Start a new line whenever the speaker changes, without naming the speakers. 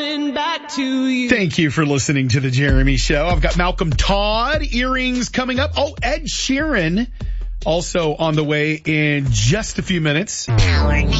coming back to you.
Thank you for listening to the Jeremy Show. I've got Malcolm Todd, Earrings coming up. Oh, Ed Sheeran also on the way in just a few minutes.
Power